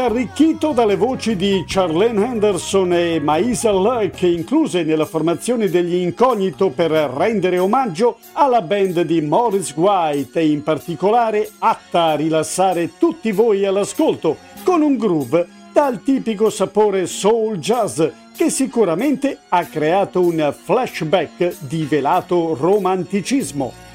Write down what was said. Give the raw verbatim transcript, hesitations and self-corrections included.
Arricchito dalle voci di Charlene Henderson e Maisel Luck, incluse nella formazione degli Incognito per rendere omaggio alla band di Maurice White e in particolare atta a rilassare tutti voi all'ascolto con un groove dal tipico sapore soul jazz che sicuramente ha creato un flashback di velato romanticismo.